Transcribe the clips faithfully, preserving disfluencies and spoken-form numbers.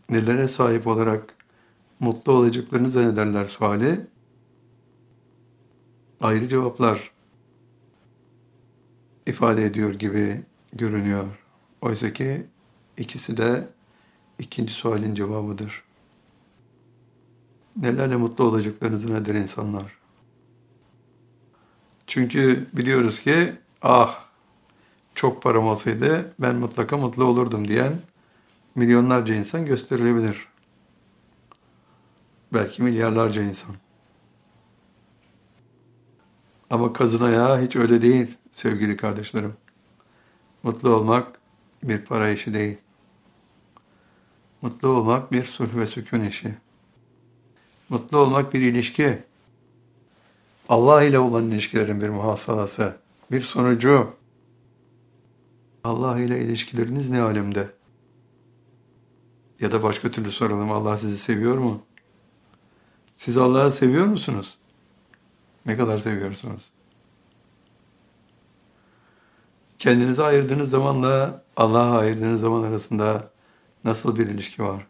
nelere sahip olarak mutlu olacaklarını zannederler suali, ayrı cevaplar ifade ediyor gibi görünüyor. Oysa ki ikisi de ikinci sualin cevabıdır. Nelerle mutlu olacaklarını zanneder insanlar. Çünkü biliyoruz ki ah çok param olsaydı ben mutlaka mutlu olurdum diyen milyonlarca insan gösterilebilir. Belki milyarlarca insan. Ama kazın ayağı hiç öyle değil sevgili kardeşlerim. Mutlu olmak bir para işi değil. Mutlu olmak bir sulh ve sükun işi. Mutlu olmak bir ilişki. Allah ile olan ilişkilerin bir muhasalası, bir sonucu. Allah ile ilişkileriniz ne alemde? Ya da başka türlü soralım, Allah sizi seviyor mu? Siz Allah'ı seviyor musunuz? Ne kadar seviyorsunuz? Kendinize ayırdığınız zamanla Allah'a ayırdığınız zaman arasında nasıl bir ilişki var?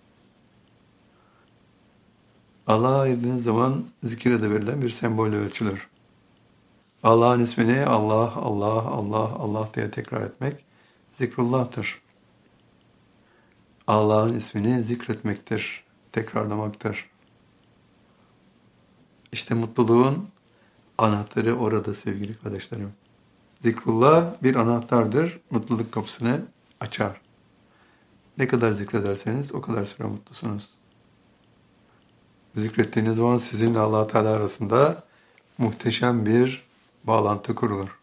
Allah'a ayırdığınız zaman zikirde verilen bir sembolle ölçülür. Allah'ın ismini Allah, Allah, Allah, Allah diye tekrar etmek zikrullah'tır. Allah'ın ismini zikretmektir, tekrarlamaktır. İşte mutluluğun anahtarı orada sevgili kardeşlerim. Zikrullah bir anahtardır, mutluluk kapısını açar. Ne kadar zikrederseniz o kadar süre mutlusunuz. Zikrettiğiniz zaman sizinle Allah Teala arasında muhteşem bir bağlantı kurulur.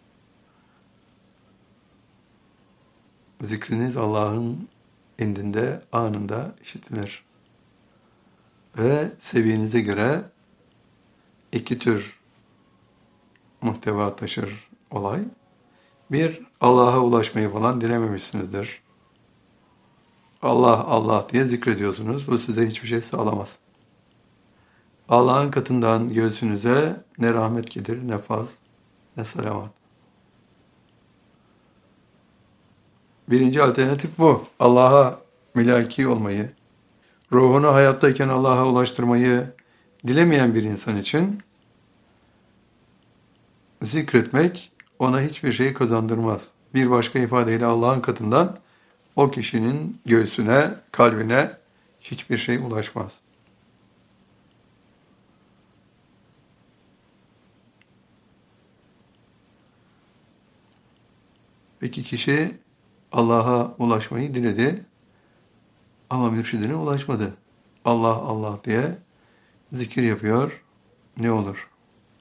Zikriniz Allah'ın indinde, anında işitilir. Ve seviyenize göre iki tür muhteva taşır olay. Bir, Allah'a ulaşmayı falan dilememişsinizdir. Allah, Allah diye zikrediyorsunuz. Bu size hiçbir şey sağlamaz. Allah'ın katından göğsünüze ne rahmet gelir, ne faz, ne selamat. Birinci alternatif bu. Allah'a mülaki olmayı, ruhunu hayattayken Allah'a ulaştırmayı dilemeyen bir insan için zikretmek ona hiçbir şey kazandırmaz. Bir başka ifadeyle Allah'ın katından o kişinin göğsüne, kalbine hiçbir şey ulaşmaz. Peki kişi Allah'a ulaşmayı diledi ama mürşidine ulaşmadı. Allah Allah diye zikir yapıyor. Ne olur?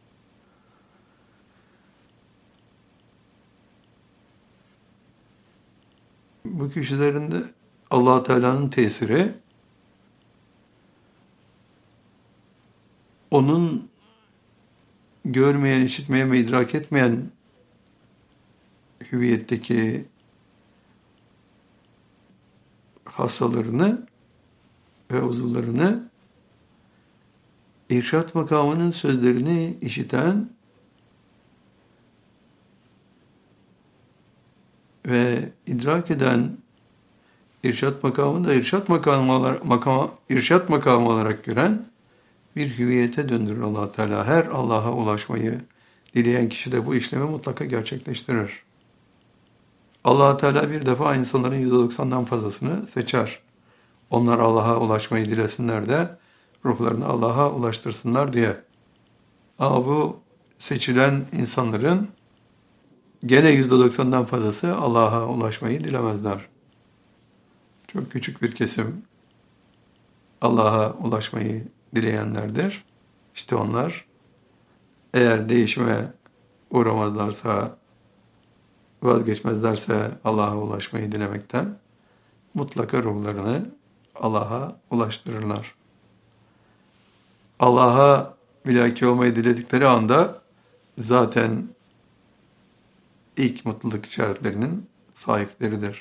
Bu kişilerin de Allah Teala'nın tesiri onun görmeyen, işitmeyen ve idrak etmeyen hüviyetteki hastalarını ve uzuvlarını irşat makamının sözlerini işiten ve idrak eden irşat makamını da irşat makamı olarak, makama, irşat makamı olarak gören bir hüviyete döndürür Allah Teala. Her Allah'a ulaşmayı dileyen kişi de bu işlemi mutlaka gerçekleştirir. Allah Teala bir defa insanların yüzde doksandan fazlasını seçer. Onlar Allah'a ulaşmayı dilesinler de ruhlarını Allah'a ulaştırsınlar diye. Ama bu seçilen insanların gene yüzde doksandan fazlası Allah'a ulaşmayı dilemezler. Çok küçük bir kesim Allah'a ulaşmayı dileyenlerdir. İşte onlar eğer değişime uğramazlarsa, vazgeçmezlerse Allah'a ulaşmayı dilemekten mutlaka ruhlarını Allah'a ulaştırırlar. Allah'a mülaki olmayı diledikleri anda zaten ilk mutluluk işaretlerinin sahipleridir.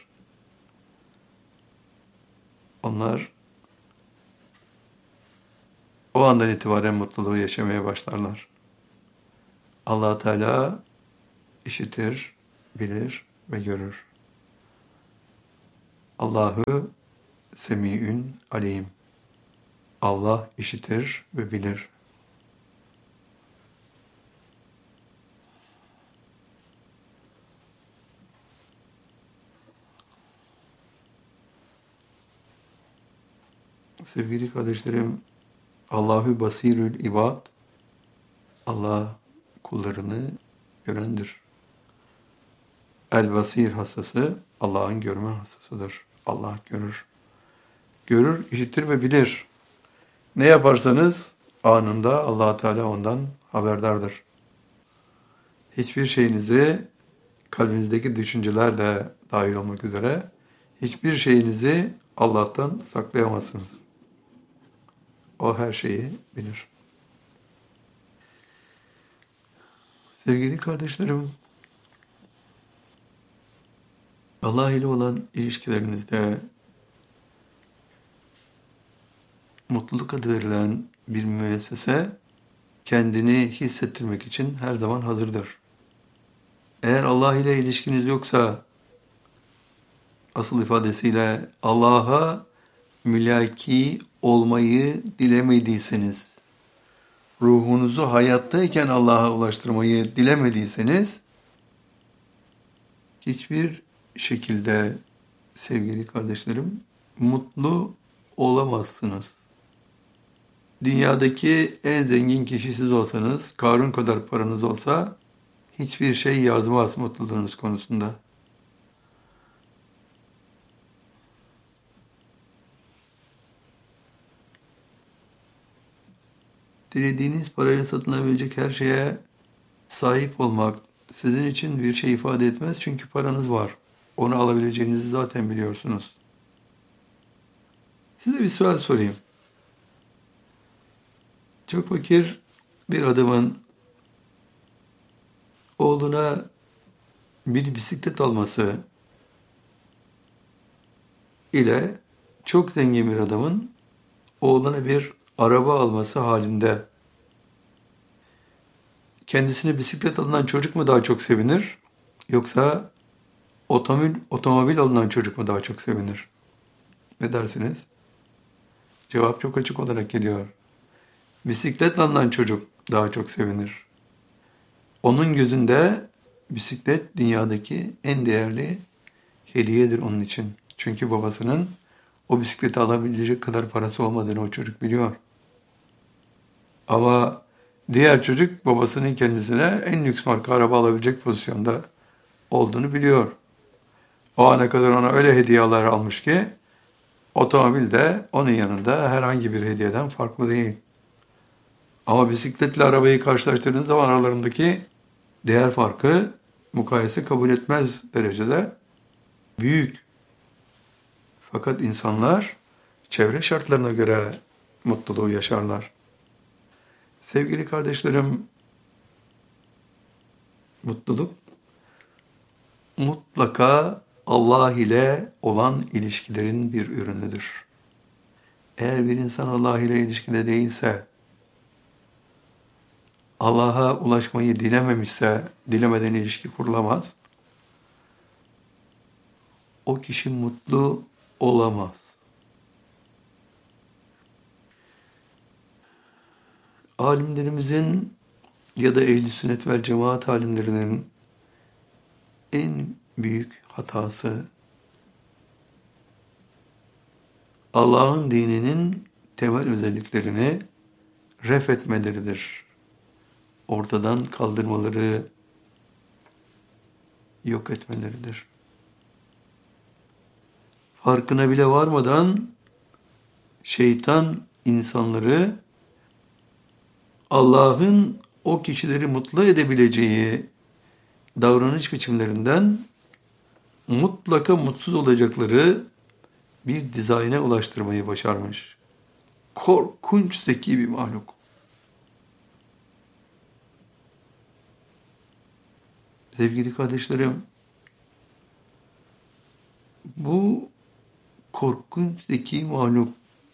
Onlar o andan itibaren mutluluğu yaşamaya başlarlar. Allah Teala işitir, bilir ve görür. Allah'ı semi'ün alim. Allah işitir ve bilir. Sevgili kardeşlerim, Allahu basirül ibad, Allah kullarını görendir. El basir hastası, Allah'ın görme hastasıdır. Allah görür. Görür, işitir ve bilir. Ne yaparsanız anında Allah Teala ondan haberdardır. Hiçbir şeyinizi, kalbinizdeki düşünceler de dahil olmak üzere, hiçbir şeyinizi Allah'tan saklayamazsınız. O her şeyi bilir. Sevgili kardeşlerim, Allah ile olan ilişkilerinizde mutluluk adı verilen bir müessese kendini hissettirmek için her zaman hazırdır. Eğer Allah ile ilişkiniz yoksa, asıl ifadesiyle Allah'a mülaki olmayı dilemediyseniz, ruhunuzu hayattayken Allah'a ulaştırmayı dilemediyseniz, hiçbir şekilde sevgili kardeşlerim mutlu olamazsınız. Dünyadaki en zengin kişi siz olsanız, Karun kadar paranız olsa hiçbir şey yazmaz mutluluğunuz konusunda. Dilediğiniz parayla satılabilecek her şeye sahip olmak sizin için bir şey ifade etmez çünkü paranız var. Onu alabileceğinizi zaten biliyorsunuz. Size bir sual sorayım. Çok fakir bir adamın oğluna bir bisiklet alması ile çok zengin bir adamın oğluna bir araba alması halinde kendisine bisiklet alınan çocuk mu daha çok sevinir yoksa otomobil, otomobil alınan çocuk mu daha çok sevinir? Ne dersiniz? Cevap çok açık olarak geliyor. Bisiklet alınan çocuk daha çok sevinir. Onun gözünde bisiklet dünyadaki en değerli hediyedir onun için. Çünkü babasının o bisikleti alabilecek kadar parası olmadığını o çocuk biliyor. Ama diğer çocuk babasının kendisine en lüks marka araba alabilecek pozisyonda olduğunu biliyor. O ana kadar ona öyle hediyeler almış ki otomobil de onun yanında herhangi bir hediyeden farklı değil. Ama bisikletle arabayı karşılaştırdığınız zaman aralarındaki değer farkı mukayese kabul etmez derecede büyük. Fakat insanlar çevre şartlarına göre mutluluğu yaşarlar. Sevgili kardeşlerim, mutluluk mutlaka Allah ile olan ilişkilerin bir ürünüdür. Eğer bir insan Allah ile ilişkide değilse, Allah'a ulaşmayı dilememişse, dilemeden ilişki kurulamaz. O kişi mutlu olamaz. Alimlerimizin ya da ehl-i sünnet vel cemaat alimlerinin en büyük hatası Allah'ın dininin temel özelliklerini ref etmeleridir. Ortadan kaldırmaları, yok etmeleridir. Farkına bile varmadan şeytan insanları Allah'ın o kişileri mutlu edebileceği davranış biçimlerinden mutlaka mutsuz olacakları bir dizayna ulaştırmayı başarmış. Korkunç zeki bir mahluk. Sevgili kardeşlerim, bu korkunç zeki mahluk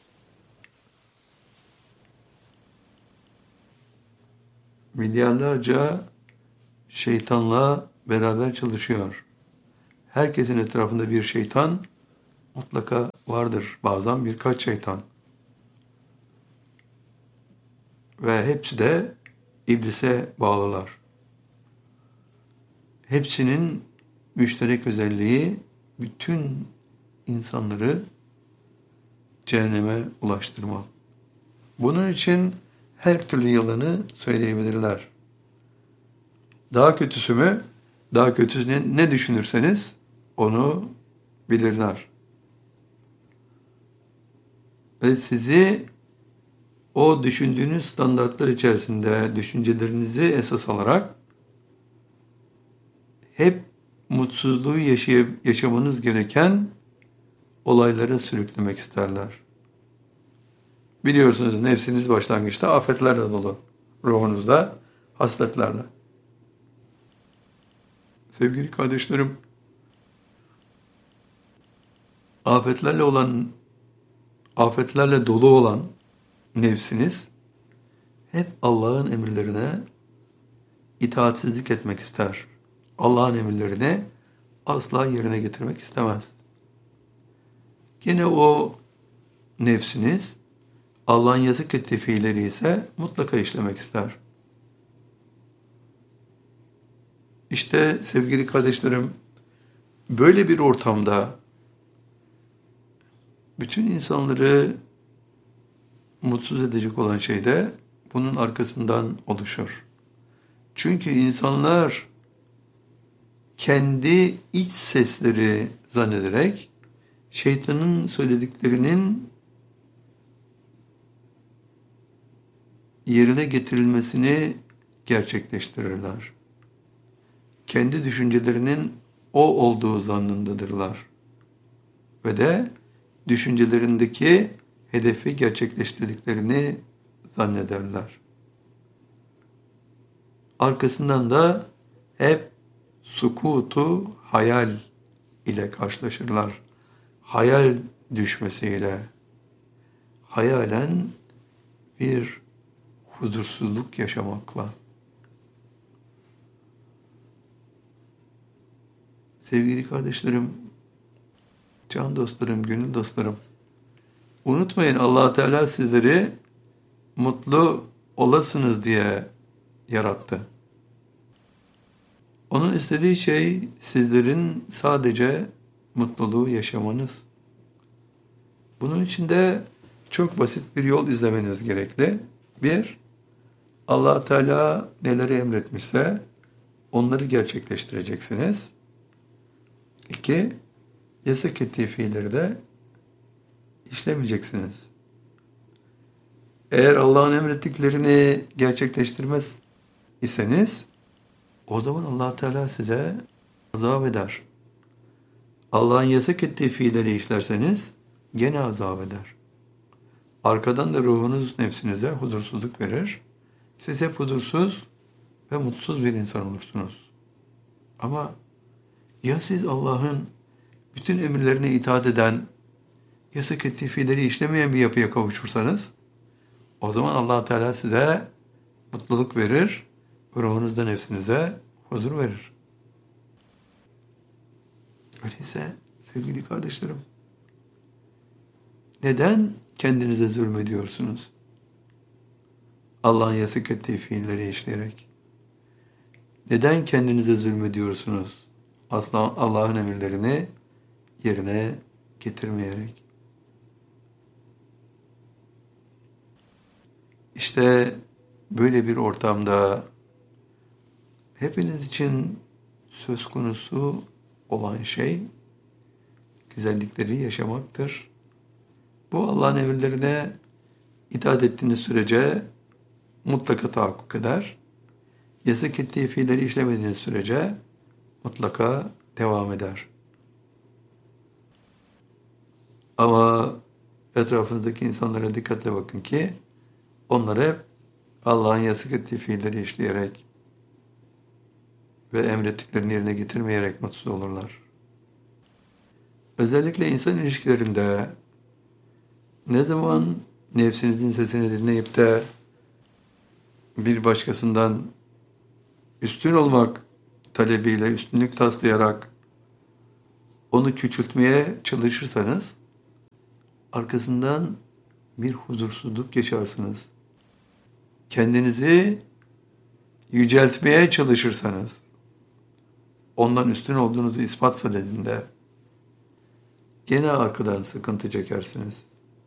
milyarlarca şeytanla beraber çalışıyor. Herkesin etrafında bir şeytan mutlaka vardır. Bazen birkaç şeytan. Ve hepsi de iblise bağlılar. Hepsinin müşterek özelliği bütün insanları cehenneme ulaştırma. Bunun için her türlü yalanı söyleyebilirler. Daha kötüsü mü? Daha kötüsü ne, ne düşünürseniz onu bilirler. Ve sizi o düşündüğünüz standartlar içerisinde düşüncelerinizi esas alarak hep mutsuzluğu yaşayıp yaşamanız gereken olaylara sürüklemek isterler. Biliyorsunuz nefsiniz başlangıçta afetlerle dolu. Ruhunuzda hasletlerle. Sevgili kardeşlerim, afetlerle olan, afetlerle dolu olan nefsiniz hep Allah'ın emirlerine itaatsizlik etmek ister. Allah'ın emirlerini asla yerine getirmek istemez. Yine o nefsiniz Allah'ın yasak ettiği fiilleri ise mutlaka işlemek ister. İşte sevgili kardeşlerim, böyle bir ortamda bütün insanları mutsuz edecek olan şey de bunun arkasından oluşur. Çünkü insanlar kendi iç sesleri zannederek şeytanın söylediklerinin yerine getirilmesini gerçekleştirirler. Kendi düşüncelerinin o olduğu zannındadırlar. Ve de düşüncelerindeki hedefi gerçekleştirdiklerini zannederler. Arkasından da hep sukutu hayal ile karşılaşırlar. Hayal düşmesiyle, hayalen bir huzursuzluk yaşamakla. Sevgili kardeşlerim, can dostlarım, gönül dostlarım, unutmayın Allah Teala sizleri mutlu olasınız diye yarattı. Onun istediği şey sizlerin sadece mutluluğu yaşamanız. Bunun için de çok basit bir yol izlemeniz gerekli. Bir, Allah Teala neleri emretmişse onları gerçekleştireceksiniz. İki, yasak ettiği fiilleri de işlemeyeceksiniz. Eğer Allah'ın emrettiklerini gerçekleştirmez iseniz o zaman Allah Teala size azap eder. Allah'ın yasak ettiği fiilleri işlerseniz gene azap eder. Arkadan da ruhunuz nefsinize huzursuzluk verir. Siz hep huzursuz ve mutsuz bir insan olursunuz. Ama ya siz Allah'ın bütün emirlerine itaat eden, yasak ettiği fiilleri işlemeyen bir yapıya kavuşursanız, o zaman Allah Teala size mutluluk verir, ruhunuzda nefsinize huzur verir. Öyleyse sevgili kardeşlerim, neden kendinize zulmediyorsunuz? Allah'ın yasak ettiği fiilleri işleyerek. Neden kendinize zulmediyorsunuz? Asla Allah'ın emirlerini yerine getirmeyerek. İşte böyle bir ortamda hepiniz için söz konusu olan şey güzellikleri yaşamaktır. Bu Allah'ın emirlerine itaat ettiğiniz sürece mutlaka tahakkuk eder. Yasak ettiği fiilleri işlemediğiniz sürece mutlaka devam eder. Ama etrafınızdaki insanlara dikkatle bakın ki onlar hep Allah'ın yasak ettiği fiilleri işleyerek ve emrettiklerini yerine getirmeyerek mutsuz olurlar. Özellikle insan ilişkilerinde ne zaman nefsinizin sesini dinleyip de bir başkasından üstün olmak talebiyle üstünlük taslayarak onu küçültmeye çalışırsanız arkasından bir huzursuzluk yaşarsınız. Kendinizi yüceltmeye çalışırsanız, ondan üstün olduğunuzu ispat sadedinde gene arkadan sıkıntı çekersiniz.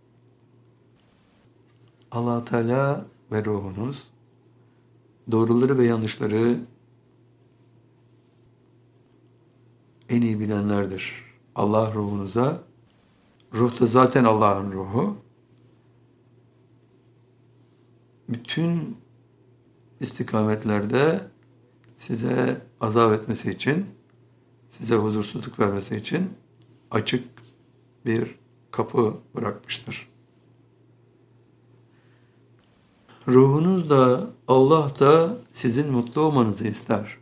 Allah Teala ve ruhunuz doğruları ve yanlışları en iyi bilenlerdir. Allah ruhunuza, ruh da zaten Allah'ın ruhu, bütün istikametlerde size azap etmesi için, size huzursuzluk vermesi için açık bir kapı bırakmıştır. Ruhunuz da, Allah da sizin mutlu olmanızı ister.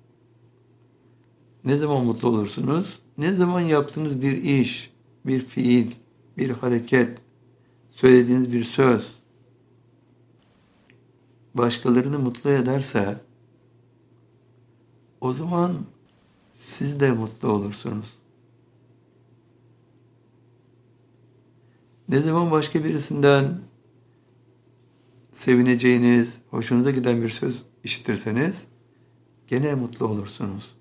Ne zaman mutlu olursunuz? Ne zaman yaptığınız bir iş, bir fiil, bir hareket, söylediğiniz bir söz başkalarını mutlu ederse, o zaman siz de mutlu olursunuz. Ne zaman başka birisinden sevineceğiniz, hoşunuza giden bir söz işitirseniz, gene mutlu olursunuz.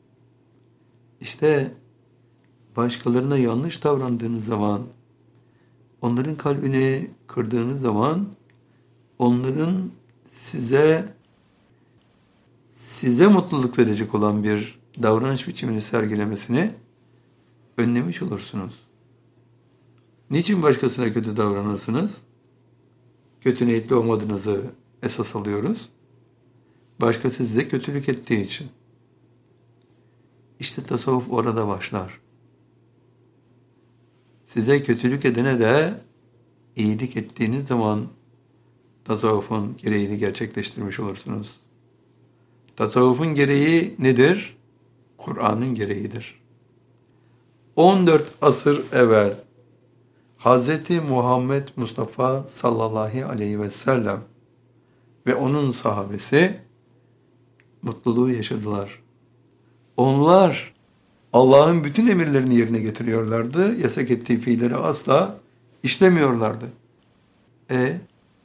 İşte başkalarına yanlış davrandığınız zaman, onların kalbini kırdığınız zaman, onların size size mutluluk verecek olan bir davranış biçimini sergilemesini önlemiş olursunuz. Niçin başkasına kötü davranırsınız? Kötü niyetli olmadığınızı esas alıyoruz. Başkası size kötülük ettiği için. İşte tasavvuf orada başlar. Size kötülük edene de iyilik ettiğiniz zaman tasavvufun gereğini gerçekleştirmiş olursunuz. Tasavvufun gereği nedir? Kur'an'ın gereğidir. on dört asır evvel Hazreti Muhammed Mustafa sallallahu aleyhi ve sellem ve onun sahabesi mutluluğu yaşadılar. Onlar Allah'ın bütün emirlerini yerine getiriyorlardı. Yasak ettiği fiilleri asla işlemiyorlardı. E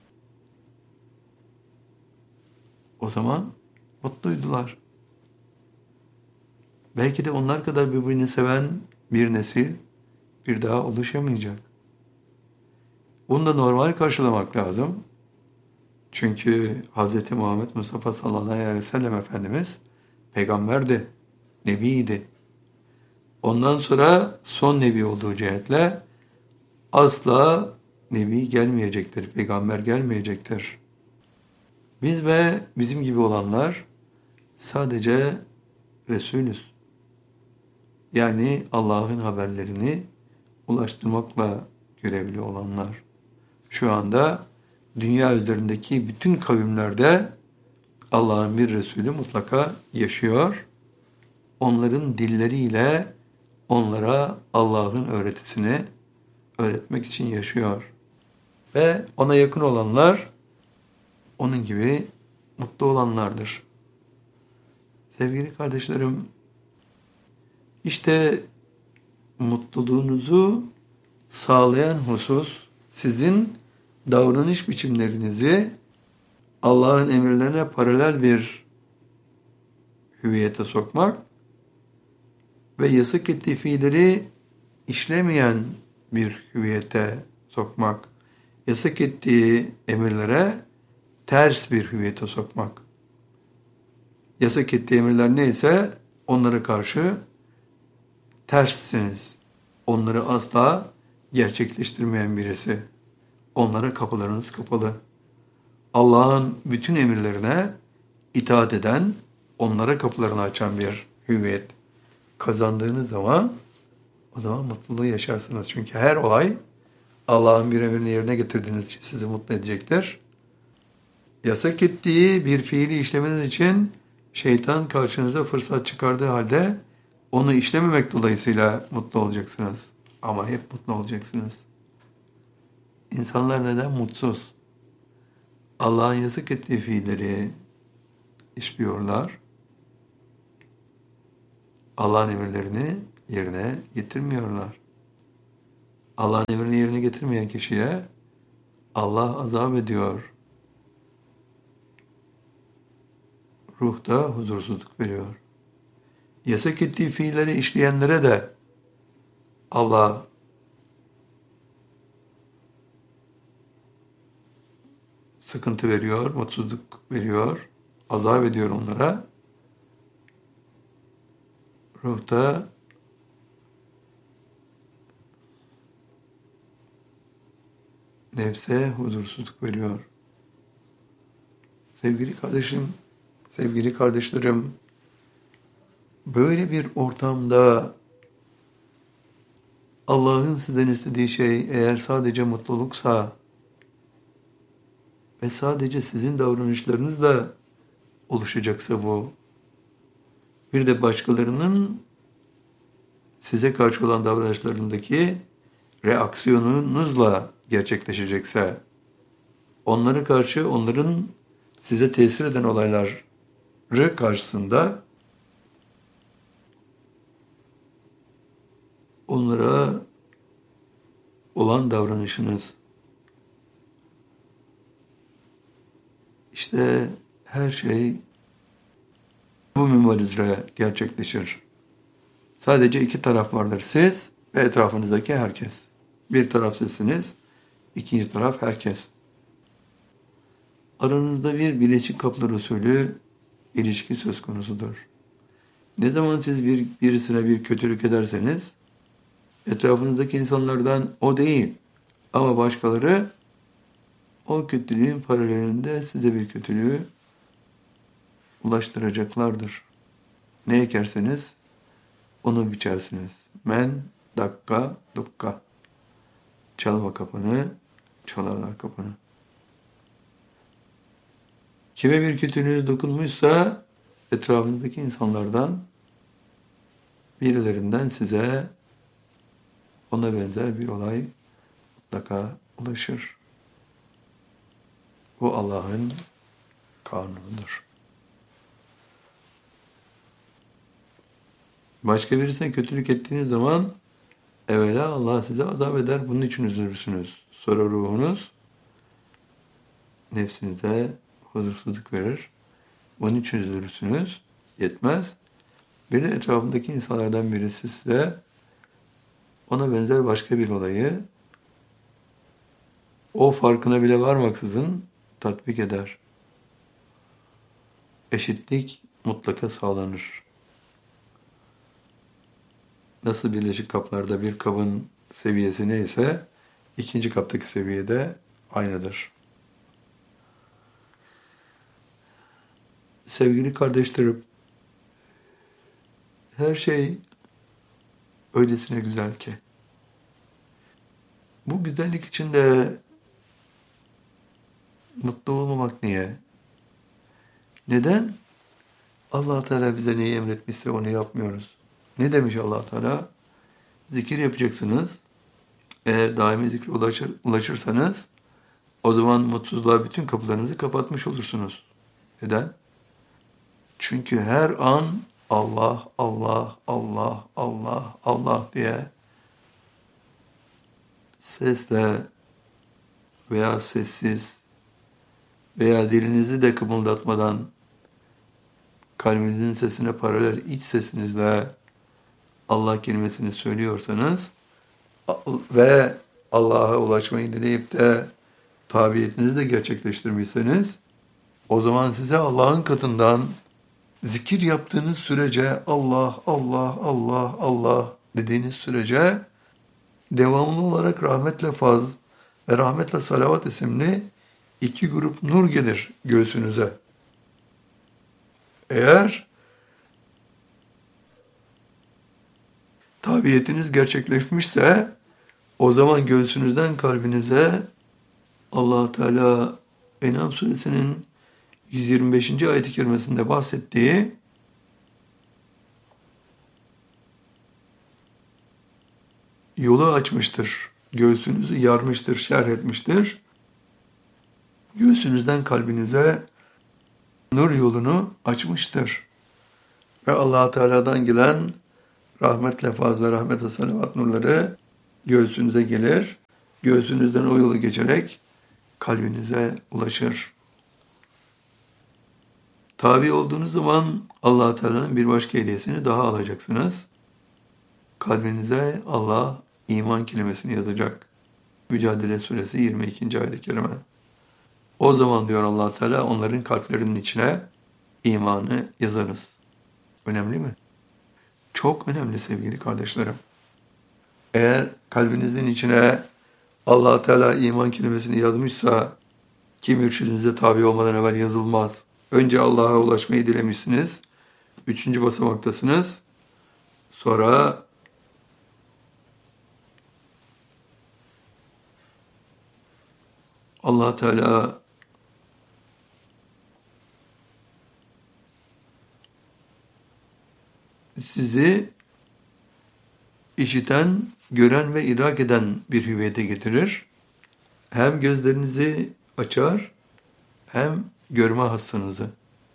o zaman mutluydular. Belki de onlar kadar birbirini seven bir nesil bir daha oluşamayacak. Bunu da normal karşılamak lazım. Çünkü Hz. Muhammed Mustafa sallallahu aleyhi ve sellem Efendimiz peygamberdi, nebiydi. Ondan sonra son nebi olduğu cihetle asla nebi gelmeyecektir, peygamber gelmeyecektir. Biz ve bizim gibi olanlar sadece Resulüz. Yani Allah'ın haberlerini ulaştırmakla görevli olanlar. Şu anda dünya üzerindeki bütün kavimlerde Allah'ın bir Resulü mutlaka yaşıyor. Onların dilleriyle onlara Allah'ın öğretisini öğretmek için yaşıyor. Ve ona yakın olanlar onun gibi mutlu olanlardır. Sevgili kardeşlerim, işte mutluluğunuzu sağlayan husus sizin davranış biçimlerinizi Allah'ın emirlerine paralel bir hüviyete sokmak ve yasak ettiği fiilleri işlemeyen bir hüviyete sokmak, yasak ettiği emirlere ters bir hüviyete sokmak. Yasak ettiği emirler neyse onlara karşı terssiniz. Onları asla gerçekleştirmeyen birisi. Onlara kapılarınız kapalı. Allah'ın bütün emirlerine itaat eden, onlara kapılarını açan bir hüviyet kazandığınız zaman o zaman mutluluğu yaşarsınız. Çünkü her olay Allah'ın bir emrini yerine getirdiğiniz için sizi mutlu edecektir. Yasak ettiği bir fiili işlemeniz için şeytan karşınıza fırsat çıkardığı halde onu işlememek dolayısıyla mutlu olacaksınız. Ama hep mutlu olacaksınız. İnsanlar neden mutsuz? Allah'ın yasak ettiği fiilleri işliyorlar. Allah'ın emirlerini yerine getirmiyorlar. Allah'ın emrini yerine getirmeyen kişiye Allah azap ediyor. Ruhta huzursuzluk veriyor. Yasak ettiği fiilleri işleyenlere de Allah sıkıntı veriyor, mutsuzluk veriyor, azap ediyor onlara. Ruhta nefse huzursuzluk veriyor. Sevgili kardeşim, sevgili kardeşlerim, böyle bir ortamda Allah'ın sizden istediği şey eğer sadece mutluluksa ve sadece sizin davranışlarınızla oluşacaksa bu, bir de başkalarının size karşı olan davranışlarındaki reaksiyonunuzla gerçekleşecekse, onlara karşı, onların size tesir eden olayları karşısında onlara olan davranışınız, işte her şey bu minval üzere gerçekleşir. Sadece iki taraf vardır. Siz ve etrafınızdaki herkes. Bir taraf sizsiniz, ikinci taraf herkes. Aranızda bir bileşik kaplar usulü ilişki söz konusudur. Ne zaman siz bir, birisine bir kötülük ederseniz, etrafınızdaki insanlardan o değil ama başkaları o kötülüğün paralelinde size bir kötülüğü ulaştıracaklardır. Ne ekerseniz onu biçersiniz. Men, dakka, dukka. Çalma kapını, çalarlar kapını. Kime bir kötülüğü dokunmuşsa etrafınızdaki insanlardan birilerinden size ona benzer bir olay mutlaka ulaşır. Bu Allah'ın kanunudur. Başka birisine kötülük ettiğiniz zaman evvela Allah size azap eder. Bunun için üzülürsünüz. Sonra ruhunuz nefsinize huzursuzluk verir. Bunun için üzülürsünüz. Yetmez. Bir de etrafındaki insanlardan birisi size ona benzer başka bir olayı o farkına bile varmaksızın tatbik eder. Eşitlik mutlaka sağlanır. Nasıl birleşik kaplarda bir kabın seviyesi neyse, ikinci kaptaki seviyede aynıdır. Sevgili kardeşlerim, her şey öylesine güzel ki. Bu güzellik içinde mutlu olmamak niye? Neden? Allah Teala bize neyi emretmişse onu yapmıyoruz. Ne demiş Allah Teala? Zikir yapacaksınız. Eğer daimi zikre ulaşır, ulaşırsanız o zaman mutsuzluğa bütün kapılarınızı kapatmış olursunuz. Neden? Çünkü her an Allah, Allah, Allah, Allah, Allah diye sesle veya sessiz veya dilinizi de kımıldatmadan kalbinizin sesine paralel iç sesinizle Allah kelimesini söylüyorsanız ve Allah'a ulaşmayı dileyip de tabiyetinizi de gerçekleştirmişseniz o zaman size Allah'ın katından zikir yaptığınız sürece Allah, Allah, Allah, Allah dediğiniz sürece devamlı olarak rahmetle faz ve rahmetle salavat isimli iki grup nur gelir göğsünüze. Eğer tabiyetiniz gerçekleşmişse o zaman göğsünüzden kalbinize Allah Teala En'am suresinin yüz yirmi beşinci ayet-i kerimesinde bahsettiği yolu açmıştır. Göğsünüzü yarmıştır, şerh etmiştir. Göğsünüzden kalbinize nur yolunu açmıştır. Ve Allah Teala'dan gelen rahmet lefaz ve rahmet salavat nurları göğsünüze gelir. Göğsünüzden o yolu geçerek kalbinize ulaşır. Tabi olduğunuz zaman Allah Teala'nın bir başka hediyesini daha alacaksınız. Kalbinize Allah iman kelimesini yazacak. Mücadele Suresi yirmi ikinci ayet-i kerime. O zaman diyor Allah Teala onların kalplerinin içine imanı yazarız. Önemli mi? Çok önemli sevgili kardeşlerim. Eğer kalbinizin içine Allah Teala iman kelimesini yazmışsa ki mürşidinize tabi olmadan evvel yazılmaz. Önce Allah'a ulaşmayı dilemişsiniz. Üçüncü basamaktasınız. Sonra Allah Teala sizi işiten, gören ve idrak eden bir hüviyete getirir. Hem gözlerinizi açar, hem görme hassınızı,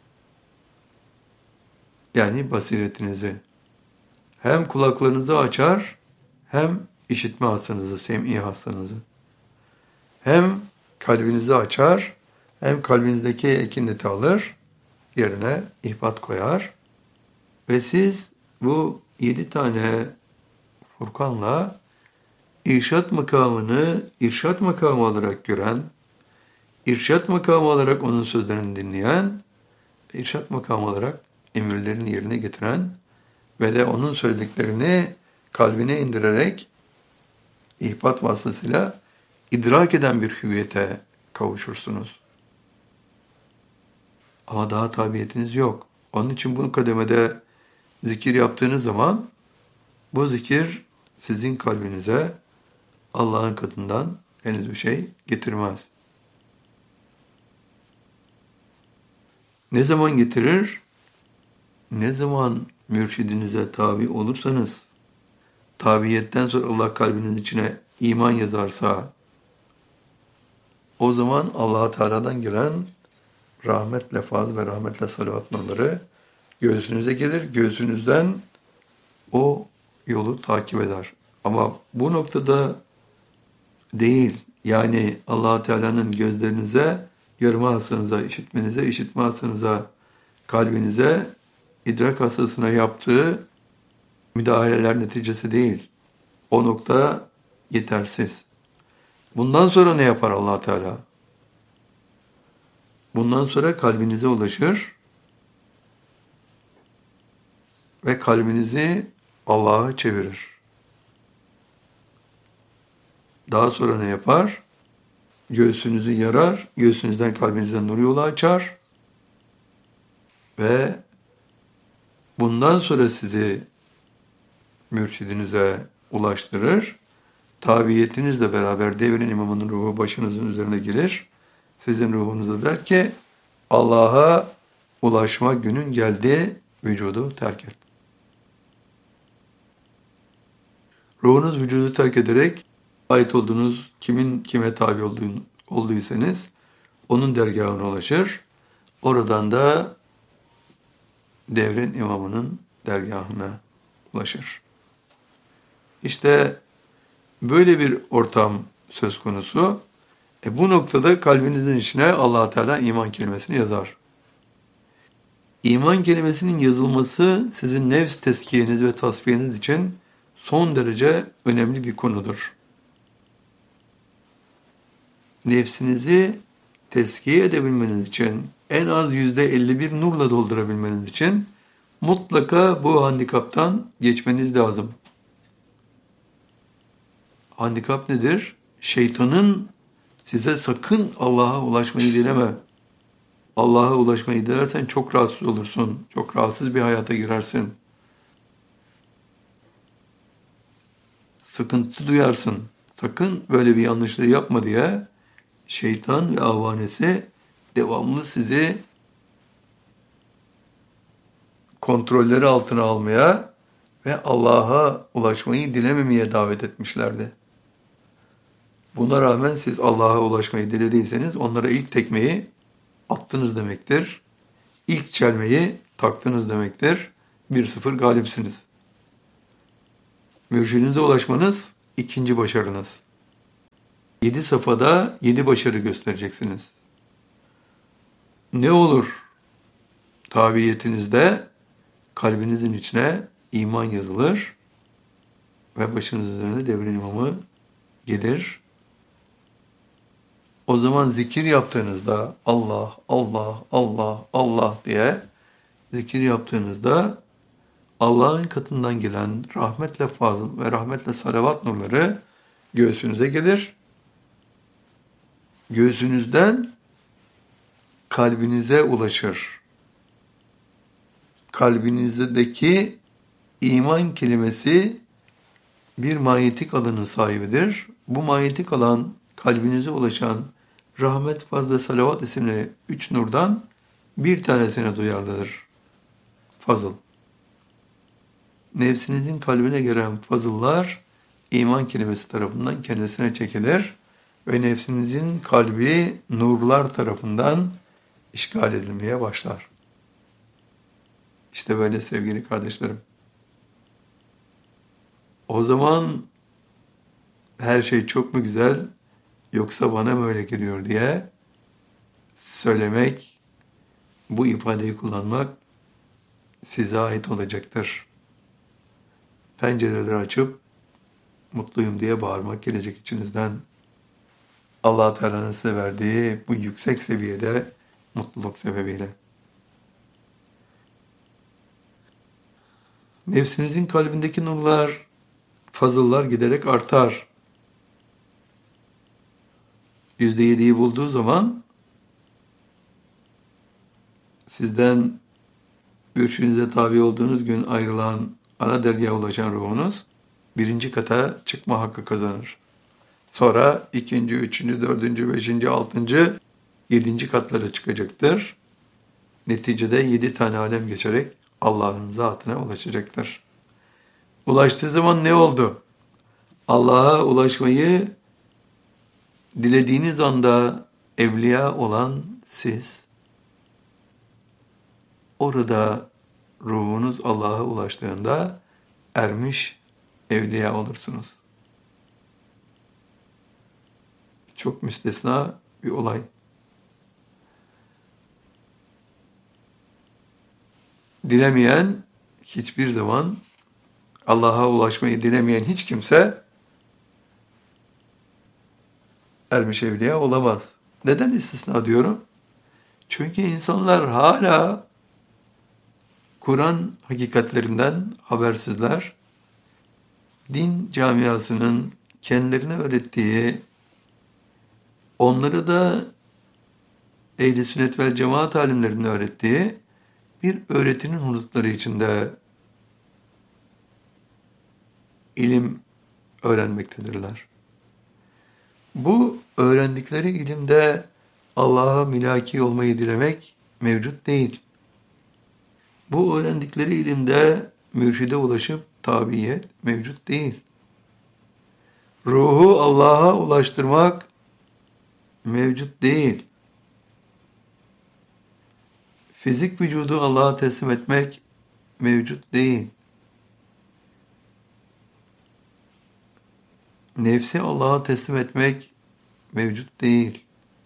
yani basiretinizi, hem kulaklarınızı açar, hem işitme hassınızı, sem'i hassınızı, hem kalbinizi açar, hem kalbinizdeki ekineti alır, yerine ihbat koyar ve siz bu yedi tane Furkan'la irşat makamını irşat makamı olarak gören, irşat makamı olarak onun sözlerini dinleyen, irşat makamı olarak emirlerini yerine getiren ve de onun söylediklerini kalbine indirerek ihbat vasıtasıyla idrak eden bir hüviyete kavuşursunuz. Ama daha tabiyetiniz yok. Onun için bu kademede zikir yaptığınız zaman bu zikir sizin kalbinize Allah'ın katından henüz bir şey getirmez. Ne zaman getirir? Ne zaman mürşidinize tabi olursanız, tabiyetten sonra Allah kalbinin içine iman yazarsa, o zaman Allah Teala'dan gelen rahmetle faz ve rahmetle salavat nurları göğsünüze gelir. Göğsünüzden o yolu takip eder. Ama bu noktada değil, yani Allah Teala'nın gözlerinize, görme hassınıza, işitmenize, işitme hassınıza, kalbinize, idrak hassasına yaptığı müdahaleler neticesi değil. O nokta yetersiz. Bundan sonra ne yapar Allah Teala? Bundan sonra kalbinize ulaşır ve kalbinizi Allah'a çevirir. Daha sonra ne yapar? Göğsünüzü yarar, göğsünüzden kalbinizden nur yolu açar ve bundan sonra sizi mürşidinize ulaştırır. Tabiyetinizle beraber devrin imamının ruhu başınızın üzerine gelir. Sizin ruhunuza der ki Allah'a ulaşma günün geldi, vücudu terk et. Ruhunuz vücudu terk ederek ait olduğunuz kimin kime tabi olduğun, olduysanız onun dergahına ulaşır. Oradan da devrin imamının dergahına ulaşır. İşte böyle bir ortam söz konusu. E bu noktada kalbinizin içine Allah Teala iman kelimesini yazar. İman kelimesinin yazılması sizin nefs tezkiyeniz ve tasfiyeniz için son derece önemli bir konudur. Nefsinizi tezkiye edebilmeniz için, en az yüzde elli bir nurla doldurabilmeniz için mutlaka bu handikaptan geçmeniz lazım. Handikap nedir? Şeytanın size sakın Allah'a ulaşmayı dileme. Allah'a ulaşmayı dilersen çok rahatsız olursun. Çok rahatsız bir hayata girersin. Sıkıntı duyarsın. Sakın böyle bir yanlışlığı yapma diye şeytan ve avanesi devamlı sizi kontrolleri altına almaya ve Allah'a ulaşmayı dilememeye davet etmişlerdi. Buna rağmen siz Allah'a ulaşmayı dilediyseniz onlara ilk tekmeyi attınız demektir. İlk çelmeyi taktınız demektir. bir sıfır galipsiniz. Mürşidinize ulaşmanız ikinci başarınız. Yedi safhada yedi başarı göstereceksiniz. Ne olur tabiyetinizde kalbinizin içine iman yazılır ve başınız üzerinde devrin imamı gelir. O zaman zikir yaptığınızda Allah, Allah, Allah, Allah diye zikir yaptığınızda Allah'ın katından gelen rahmetle fazıl ve rahmetle salavat nurları göğsünüze gelir. Göğsünüzden kalbinize ulaşır. Kalbinizdeki iman kelimesi bir manyetik alanın sahibidir. Bu manyetik alan kalbinize ulaşan rahmet, fazl ve salavat isimli üç nurdan bir tanesine duyarlıdır. Fazıl. Nefsinizin kalbine gelen fazıllar iman kelimesi tarafından kendisine çekilir ve nefsinizin kalbi nurlar tarafından işgal edilmeye başlar. İşte böyle sevgili kardeşlerim. O zaman her şey çok mu güzel yoksa bana mı öyle geliyor diye söylemek, bu ifadeyi kullanmak size ait olacaktır. Pencereleri açıp mutluyum diye bağırmak gelecek içinizden. Allah Teala'nın size verdiği bu yüksek seviyede mutluluk sebebiyle. Nefsinizin kalbindeki nurlar, fazıllar giderek artar. Yüzde yediyi bulduğu zaman sizden mürşidinize tabi olduğunuz gün ayrılan ana dergaha ulaşan ruhunuz birinci kata çıkma hakkı kazanır. Sonra ikinci, üçüncü, dördüncü, beşinci, altıncı, yedinci katlara çıkacaktır. Neticede yedi tane alem geçerek Allah'ın zatına ulaşacaktır. Ulaştığı zaman ne oldu? Allah'a ulaşmayı dilediğiniz anda evliya olan siz, orada ruhunuz Allah'a ulaştığında ermiş evliya olursunuz. Çok müstesna bir olay. Dilemeyen hiçbir zaman, Allah'a ulaşmayı dilemeyen hiç kimse ermiş evliya olamaz. Neden istisna diyorum? Çünkü insanlar hala Kur'an hakikatlerinden habersizler. Din camiasının kendilerine öğrettiği, onları da ehl-i sünnet vel cemaat alimlerinin öğrettiği bir öğretinin hudutları içinde ilim öğrenmektedirler. Bu öğrendikleri ilimde Allah'a mülaki olmayı dilemek mevcut değil. Bu öğrendikleri ilimde mürşide ulaşıp tabiyet mevcut değil. Ruhu Allah'a ulaştırmak mevcut değil. Fizik vücudu Allah'a teslim etmek mevcut değil. Nefsi Allah'a teslim etmek mevcut değil.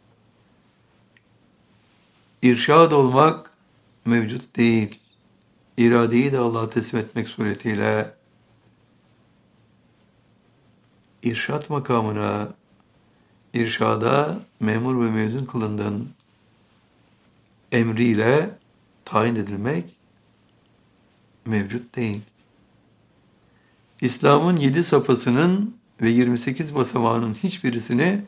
İrşad olmak mevcut değil. İradeyi de Allah'a teslim etmek suretiyle irşat makamına, irşada memur ve mezun kılındığın emriyle tayin edilmek mevcut değil. İslam'ın yedi safhasının ve yirmi sekiz basamağının hiçbirisini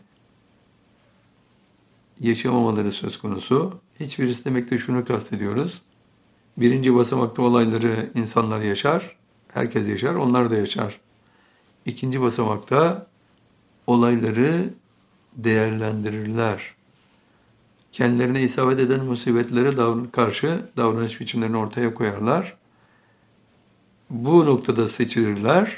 yaşamamaları söz konusu. Hiçbirisi demekte şunu kastediyoruz. Birinci basamakta olayları insanlar yaşar, herkes yaşar, onlar da yaşar. İkinci basamakta olayları değerlendirirler. Kendilerine isabet eden musibetlere davran- karşı davranış biçimlerini ortaya koyarlar. Bu noktada seçilirler.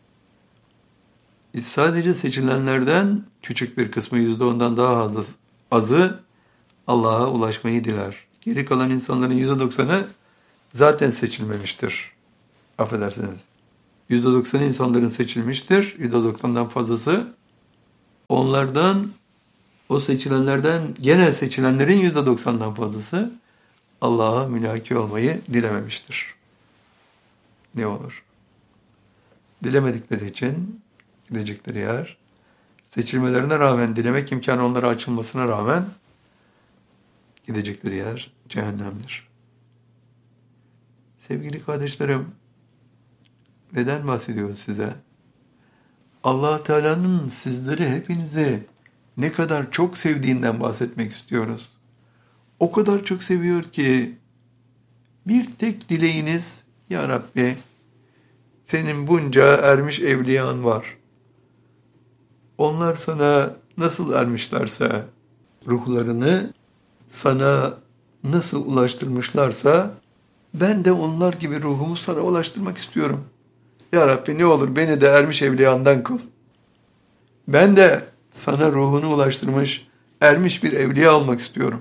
Sadece seçilenlerden küçük bir kısmı, yüzde ondan daha az, azı Allah'a ulaşmayı diler. Geri kalan insanların yüzde doksanı zaten seçilmemiştir. Affedersiniz. yüzde doksanı insanların seçilmiştir. yüzde doksandan fazlası. Onlardan, o seçilenlerden, gene seçilenlerin yüzde doksandan fazlası Allah'a mülaki olmayı dilememiştir. Ne olur? Dilemedikleri için gidecekleri yer, seçilmelerine rağmen, dilemek imkanı onlara açılmasına rağmen gidecekleri yer cehennemdir. Sevgili kardeşlerim, neden bahsediyoruz size? Allah Teala'nın sizleri, hepinizi ne kadar çok sevdiğinden bahsetmek istiyoruz. O kadar çok seviyor ki bir tek dileğiniz, Ya Rabbi, senin bunca ermiş evliyan var. Onlar sana nasıl ermişlerse, ruhlarını sana nasıl ulaştırmışlarsa, ben de onlar gibi ruhumu sana ulaştırmak istiyorum. Ya Rabbi, ne olur beni de ermiş evliyandan kıl. Ben de sana ruhunu ulaştırmış, ermiş bir evliya olmak istiyorum.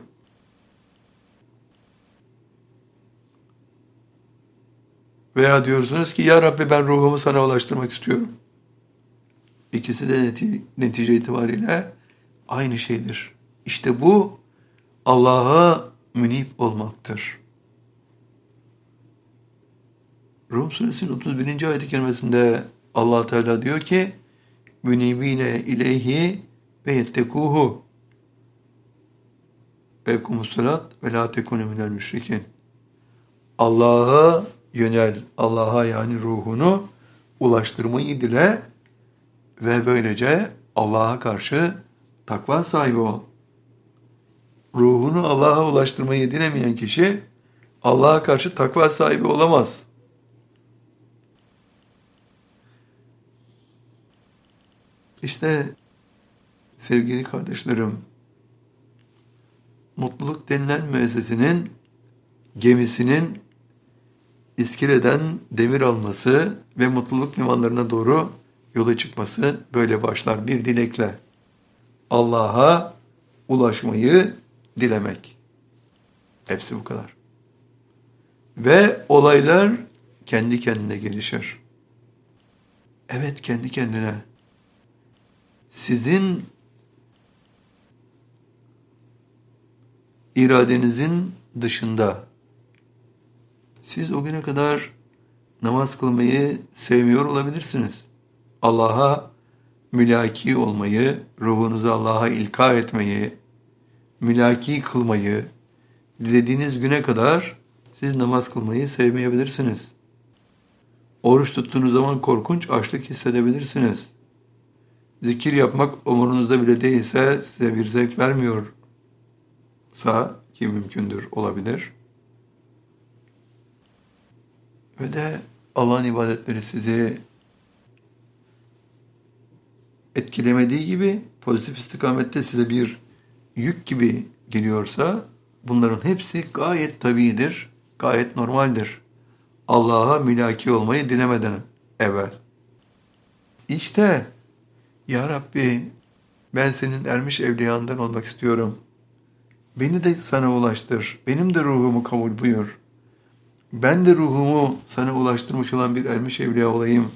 Veya diyorsunuz ki, Ya Rabbi, ben ruhumu sana ulaştırmak istiyorum. İkisi de neti- netice itibariyle aynı şeydir. İşte bu Allah'a münip olmaktır. Rum suresinin otuz birinci ayet-i kerimesinde Allah Teala diyor ki, münibine ileyhi ve yettekuhu ve ekumussalat ve la tekunu minel müşrikin. Allah'a yönel, Allah'a yani ruhunu ulaştırmayı dile ve böylece Allah'a karşı takva sahibi ol. Ruhunu Allah'a ulaştırmayı dilemeyen kişi Allah'a karşı takva sahibi olamaz. İşte sevgili kardeşlerim, mutluluk denilen müessesinin gemisinin iskeleden demir alması ve mutluluk limanlarına doğru yola çıkması böyle başlar, bir dilekle. Allah'a ulaşmayı dilemek. Hepsi bu kadar. Ve olaylar kendi kendine gelişir. Evet, kendi kendine. Sizin iradenizin dışında, siz o güne kadar namaz kılmayı sevmiyor olabilirsiniz. Allah'a mülaki olmayı, ruhunuzu Allah'a ilka etmeyi, mülaki kılmayı, dilediğiniz güne kadar siz namaz kılmayı sevmeyebilirsiniz. Oruç tuttuğunuz zaman korkunç açlık hissedebilirsiniz. Zikir yapmak umurunuzda bile değilse, size bir zevk vermiyorsa, ki mümkündür, olabilir. Ve de Allah'ın ibadetleri sizi etkilemediği gibi, pozitif istikamette size bir yük gibi geliyorsa, bunların hepsi gayet tabiidir, gayet normaldir. Allah'a mülaki olmayı dilemeden evvel. İşte, Ya Rabbi, ben senin ermiş evliyandan olmak istiyorum. Beni de sana ulaştır, benim de ruhumu kabul buyur. Ben de ruhumu sana ulaştırmış olan bir ermiş evliya olayım.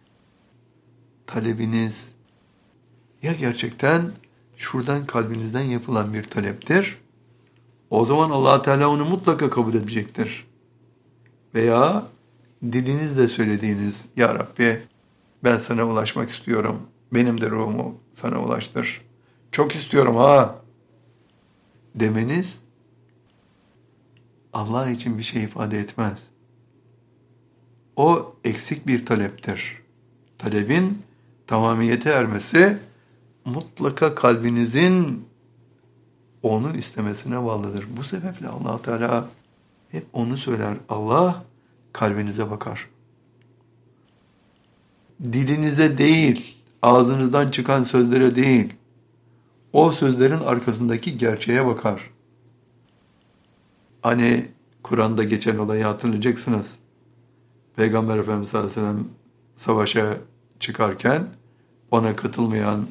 Talebiniz ya gerçekten şuradan kalbinizden yapılan bir taleptir, o zaman Allah Teala onu mutlaka kabul edecektir. Veya dilinizle söylediğiniz, Ya Rabbi, ben sana ulaşmak istiyorum, benim de ruhumu sana ulaştır, çok istiyorum ha demeniz Allah için bir şey ifade etmez. O eksik bir taleptir. Talebin tamamiyete ermesi mutlaka kalbinizin onu istemesine bağlıdır. Bu sebeple Allah Teala hep onu söyler. Allah kalbinize bakar. Dilinize değil, ağzınızdan çıkan sözlere değil, o sözlerin arkasındaki gerçeğe bakar. Hani Kur'an'da geçen olayı hatırlayacaksınız. Peygamber Efendimiz sallallahu aleyhi ve sellem savaşa çıkarken ona katılmayan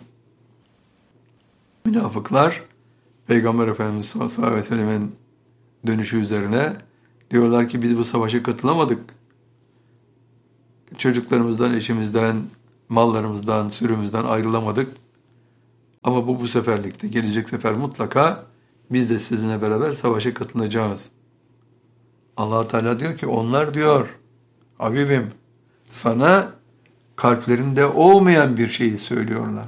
münafıklar Peygamber Efendimiz sallallahu aleyhi ve sellem'in dönüşü üzerine diyorlar ki biz bu savaşa katılamadık. çocuklarımızdan, eşimizden, mallarımızdan, sürümüzden ayrılamadık. Ama bu bu seferlikte, gelecek sefer mutlaka biz de sizinle beraber savaşa katılacağız. Allah Teala diyor ki onlar diyor, Habibim sana kalplerinde olmayan bir şeyi söylüyorlar.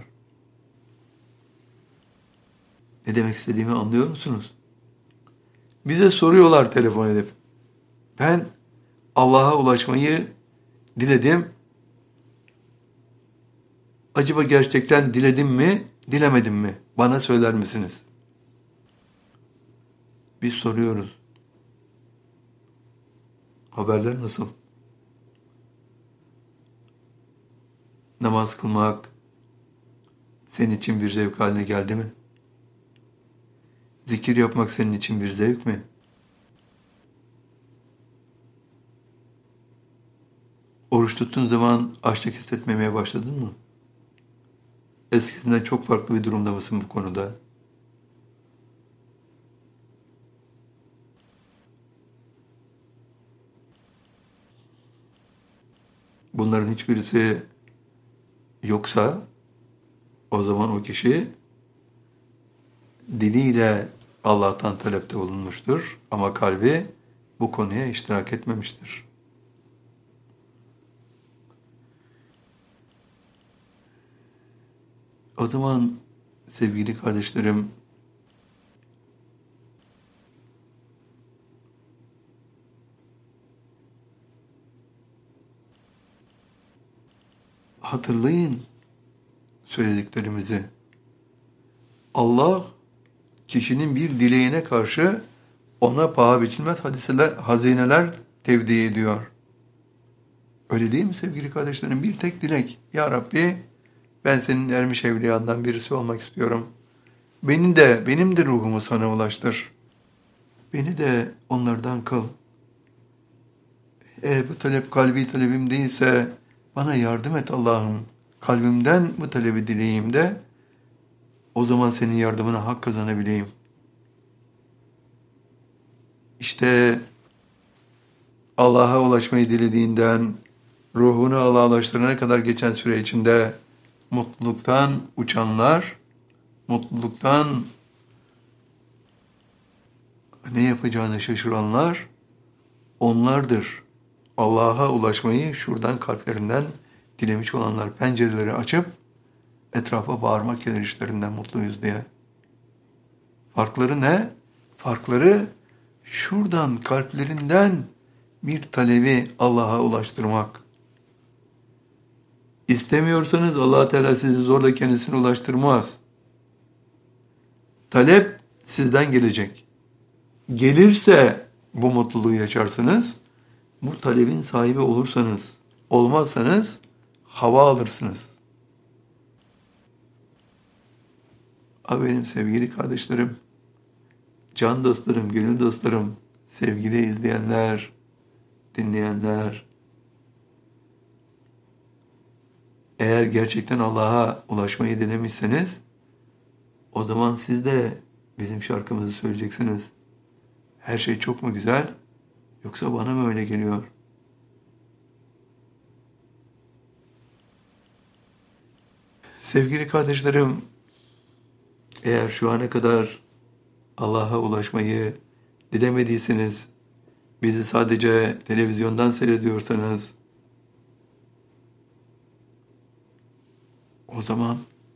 Ne demek istediğimi anlıyor musunuz? Bize soruyorlar telefon edip. Ben Allah'a ulaşmayı diledim. Acaba gerçekten diledim mi, dilemedim mi? Bana söyler misiniz? Biz soruyoruz. Haberler nasıl? Namaz kılmak senin için bir zevk haline geldi mi? Zikir yapmak senin için bir zevk mi? Oruç tuttuğun zaman açlık hissetmemeye başladın mı? Eskisinden çok farklı bir durumda mısın bu konuda? Bunların hiçbirisi yoksa o zaman o kişi diliyle Allah'tan talepte bulunmuştur ama kalbi bu konuya iştirak etmemiştir. O zaman sevgili kardeşlerim, hatırlayın söylediklerimizi. Allah kişinin bir dileğine karşı ona paha biçilmez hadiseler, hazineler tevdi ediyor. Öyle değil mi sevgili kardeşlerim? Bir tek dilek. Ya Rabbi ben senin ermiş evliyandan birisi olmak istiyorum. Beni de, benim de ruhumu sana ulaştır. Beni de onlardan kıl. Eğer bu talep kalbi talebim değilse bana yardım et Allah'ım. Kalbimden bu talebi dileyeyim de o zaman senin yardımına hak kazanabileyim. İşte Allah'a ulaşmayı dilediğinden ruhunu Allah'a ulaştırana kadar geçen süre içinde mutluluktan uçanlar, mutluluktan ne yapacağını şaşıranlar onlardır. Allah'a ulaşmayı şuradan kalplerinden dilemiş olanlar pencereleri açıp etrafa bağırmak gelir işlerinden mutluyuz diye. Farkları ne? Farkları şuradan kalplerinden bir talebi Allah'a ulaştırmak. İstemiyorsanız Allah Teala sizi zorla kendisine ulaştırmaz. Talep sizden gelecek. Gelirse bu mutluluğu yaşarsınız. Bu talebin sahibi olursanız, olmazsanız hava alırsınız. Abi benim sevgili kardeşlerim, can dostlarım, gönül dostlarım, sevgili izleyenler, dinleyenler, eğer gerçekten Allah'a ulaşmayı denemişseniz, o zaman siz de bizim şarkımızı söyleyeceksiniz. Her şey çok mu güzel, yoksa bana mı öyle geliyor? Sevgili kardeşlerim, eğer şu ana kadar Allah'a ulaşmayı dilemediyseniz, bizi sadece televizyondan seyrediyorsanız, o zaman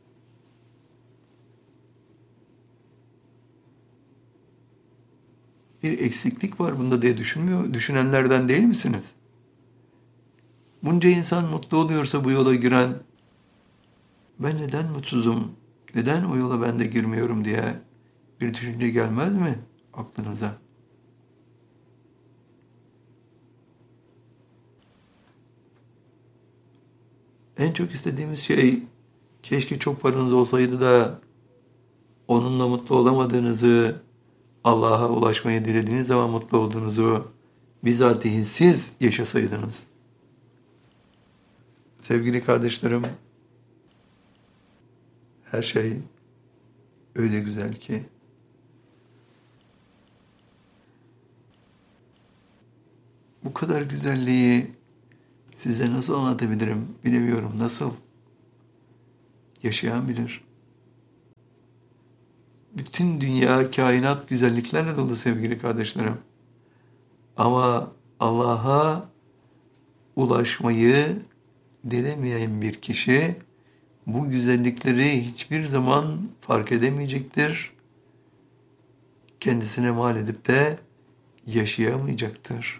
bir eksiklik var bunda diye düşünmüyor, düşünenlerden değil misiniz? Bunca insan mutlu oluyorsa bu yola giren, ben neden mutsuzum, neden o yola ben de girmiyorum diye bir düşünce gelmez mi aklınıza? En çok istediğimiz şey, keşke çok paranız olsaydı da onunla mutlu olamadığınızı, Allah'a ulaşmayı dilediğiniz zaman mutlu olduğunuzu bizatihi siz yaşasaydınız. Sevgili kardeşlerim, her şey öyle güzel ki bu kadar güzelliği Size nasıl anlatabilirim bilemiyorum. Nasıl? Yaşayan bilir. Bütün dünya, kainat güzelliklerle dolu sevgili kardeşlerim. Ama Allah'a ulaşmayı dilemeyen bir kişi bu güzellikleri hiçbir zaman fark edemeyecektir. Kendisine mal edip de yaşayamayacaktır.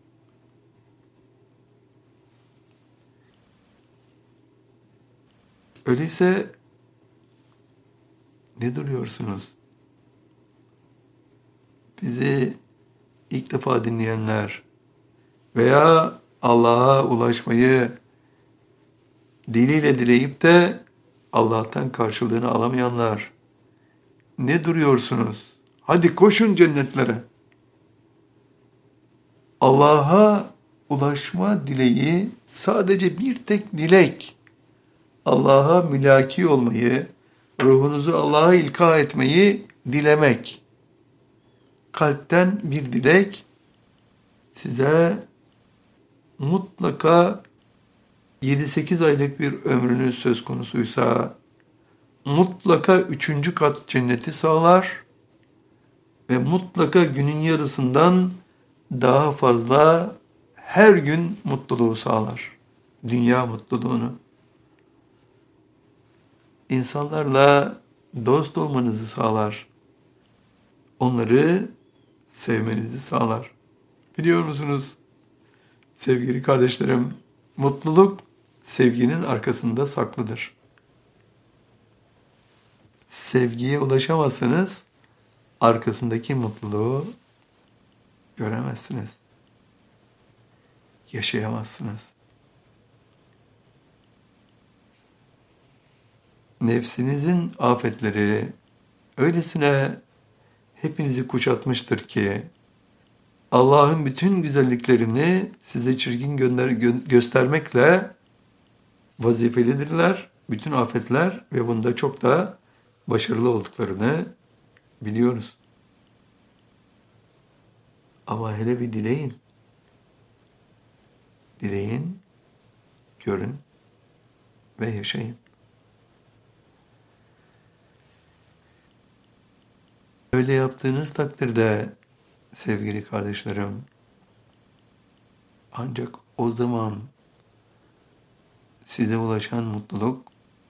Öyleyse ne duruyorsunuz? Bizi ilk defa dinleyenler veya Allah'a ulaşmayı diliyle dileyip de Allah'tan karşılığını alamayanlar, ne duruyorsunuz? Hadi koşun cennetlere. Allah'a ulaşma dileği sadece bir tek dilek. Allah'a mülaki olmayı, ruhunuzu Allah'a ilka etmeyi dilemek. Kalpten bir dilek size mutlaka yedi sekiz aylık bir ömrünüz söz konusuysa mutlaka üçüncü kat cenneti sağlar ve mutlaka günün yarısından daha fazla her gün mutluluğu sağlar. Dünya mutluluğunu. İnsanlarla dost olmanızı sağlar. Onları sevmenizi sağlar. Biliyor musunuz sevgili kardeşlerim, mutluluk sevginin arkasında saklıdır. Sevgiye ulaşamazsanız arkasındaki mutluluğu göremezsiniz. Yaşayamazsınız. Nefsinizin afetleri öylesine hepinizi kuşatmıştır ki Allah'ın bütün güzelliklerini size çirkin gönder gö göstermekle vazifelidirler. Bütün afetler ve bunda çok da başarılı olduklarını biliyoruz. Ama hele bir dileyin. Dileyin, görün ve yaşayın. Öyle yaptığınız takdirde sevgili kardeşlerim, ancak o zaman size ulaşan mutluluk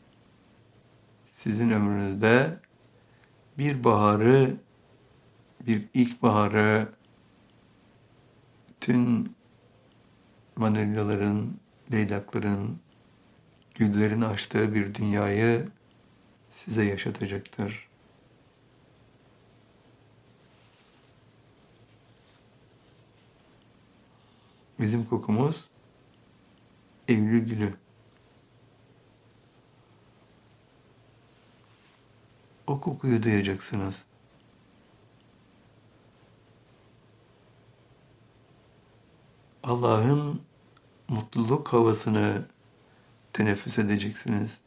sizin ömrünüzde bir baharı, bir ilkbaharı, tüm vanilyaların, leylakların, güllerin açtığı bir dünyayı size yaşatacaktır. Bizim kokumuz Eylül gülü. O kokuyu duyacaksınız. Allah'ın mutluluk havasını teneffüs edeceksiniz.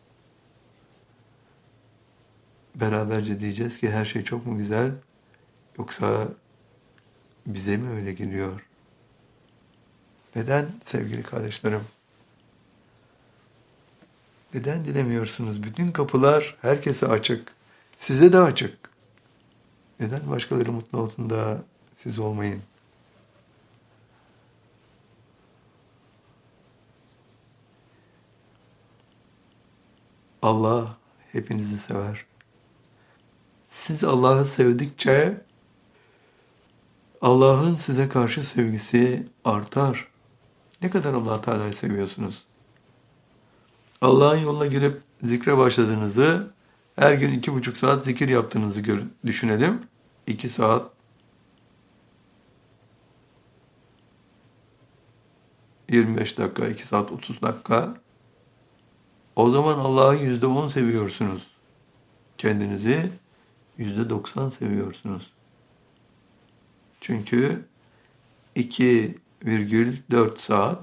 Beraberce diyeceğiz ki her şey çok mu güzel, yoksa bize mi öyle geliyor? Neden sevgili kardeşlerim? Neden dilemiyorsunuz? Bütün kapılar herkese açık. Size de açık. Neden başkaları mutlu olsun da siz olmayın? Allah hepinizi sever. Siz Allah'ı sevdikçe Allah'ın size karşı sevgisi artar. Ne kadar Allah Teala'yı seviyorsunuz? Allah'ın yoluna girip zikre başladığınızı, her gün iki buçuk saat zikir yaptığınızı düşünelim. İki saat, yirmi beş dakika, iki saat, otuz dakika. O zaman Allah'ı yüzde on seviyorsunuz. Kendinizi yüzde doksan seviyorsunuz. Çünkü iki virgül dört saat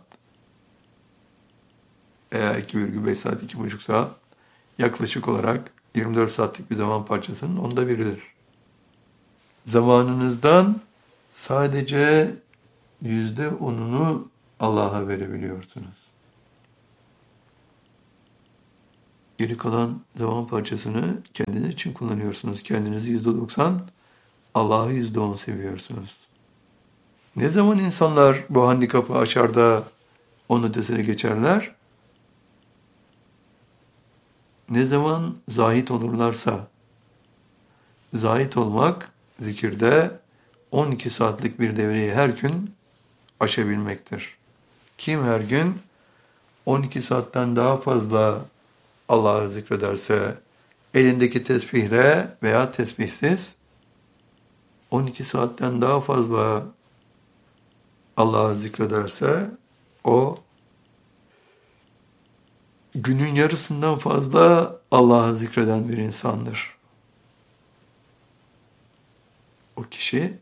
veya iki virgül beş saat, iki buçuk saat yaklaşık olarak yirmi dört saatlik bir zaman parçasının onda biridir. Zamanınızdan sadece yüzde onunu Allah'a verebiliyorsunuz. Geri kalan zaman parçasını kendiniz için kullanıyorsunuz. Kendinizi yüzde doksan, Allah'ı yüzde on seviyorsunuz. Ne zaman insanlar bu handikapı aşar da onun ötesine geçerler? Ne zaman zahit olurlarsa, zahit olmak zikirde on iki saatlik bir devreyi her gün aşabilmektir. Kim her gün on iki saatten daha fazla Allah'ı zikrederse, elindeki tesbihle veya tesbihsiz on iki saatten daha fazla Allah'ı zikrederse, o günün yarısından fazla Allah'ı zikreden bir insandır. O kişi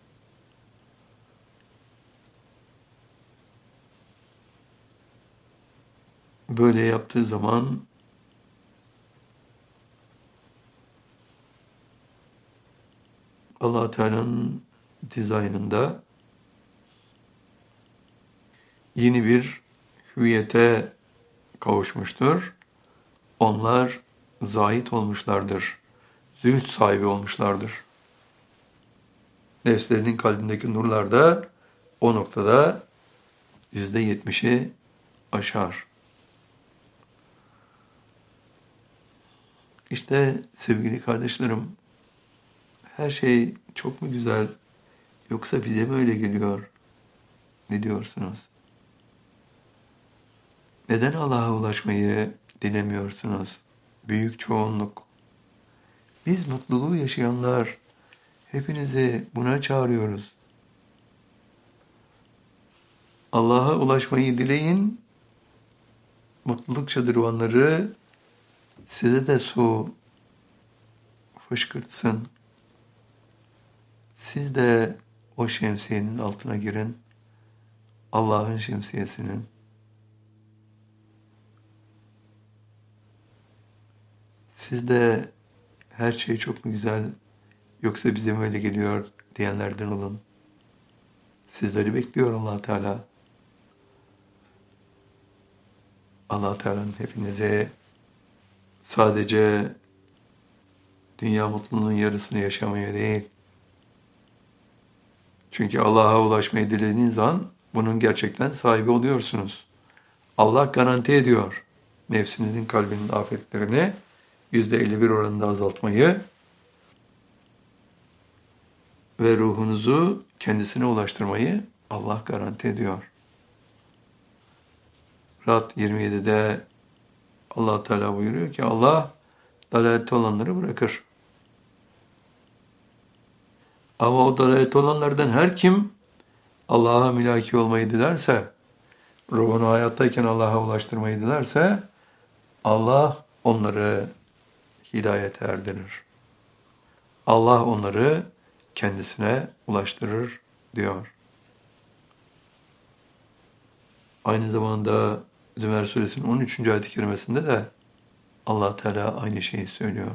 böyle yaptığı zaman Allah Teala'nın dizaynında yeni bir hüviyete kavuşmuştur. Onlar zahit olmuşlardır. Zühd sahibi olmuşlardır. Nefslerinin kalbindeki nurlar da o noktada yüzde yetmişi aşar. İşte sevgili kardeşlerim, her şey çok mu güzel, yoksa bize mi öyle geliyor? Ne diyorsunuz? Neden Allah'a ulaşmayı dilemiyorsunuz? Büyük çoğunluk. Biz mutluluğu yaşayanlar hepinizi buna çağırıyoruz. Allah'a ulaşmayı dileyin, mutluluk şadırvanları size de su fışkırtsın. Siz de o şemsiyenin altına girin, Allah'ın şemsiyesinin. Siz de her şey çok mu güzel, yoksa bize mi öyle geliyor diyenlerden olun. Sizleri bekliyor Allah Teala. Allah Teala'nın hepinize sadece dünya mutluluğunun yarısını yaşamaya değil, çünkü Allah'a ulaşmayı dilediğiniz an bunun gerçekten sahibi oluyorsunuz. Allah garanti ediyor nefsinizin, kalbinin afetlerini yüzde elli bir oranında azaltmayı ve ruhunuzu kendisine ulaştırmayı Allah garanti ediyor. Ra'd yirmi yedide Allah Teala buyuruyor ki Allah dalalette olanları bırakır. Ama o dalalette olanlardan her kim Allah'a mülaki olmayı dilerse, ruhunu hayattayken Allah'a ulaştırmayı dilerse, Allah onları hidayete erdirir. Allah onları kendisine ulaştırır diyor. Aynı zamanda Zümer Suresinin on üçüncü ayet-i kerimesinde de Allah Teala aynı şeyi söylüyor.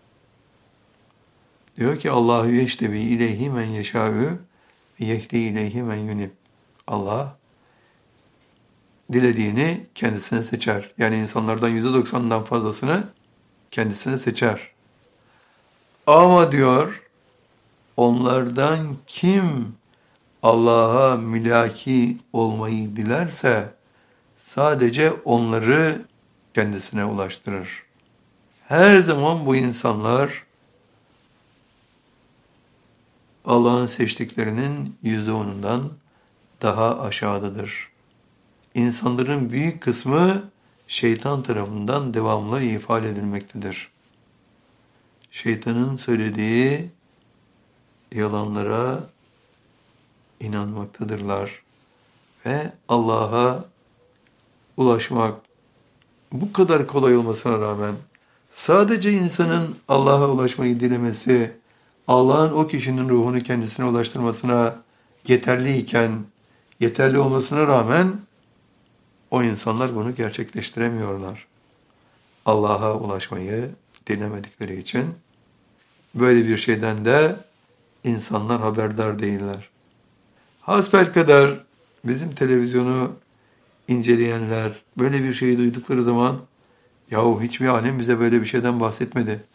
Diyor ki Allahu yeştebi ileyhi men yeşâ'ü ve yehdi ileyhi men yunib. Allah dilediğini kendisine seçer. Yani insanlardan yüzde doksanından fazlasını kendisine seçer. Ama diyor, onlardan kim Allah'a mülaki olmayı dilerse sadece onları kendisine ulaştırır. Her zaman bu insanlar Allah'ın seçtiklerinin yüzde onundan daha aşağıdadır. İnsanların büyük kısmı şeytan tarafından devamlı ifade edilmektedir. Şeytanın söylediği yalanlara inanmaktadırlar ve Allah'a ulaşmak bu kadar kolay olmasına rağmen sadece insanın Allah'a ulaşmayı dilemesi, Allah'ın o kişinin ruhunu kendisine ulaştırmasına yeterliyken, yeterli olmasına rağmen o insanlar bunu gerçekleştiremiyorlar. Allah'a ulaşmayı dilemedikleri için böyle bir şeyden de insanlar haberdar değiller. Hasbelkader bizim televizyonu inceleyenler böyle bir şeyi duydukları zaman yahu hiçbir alem bize böyle bir şeyden bahsetmedi.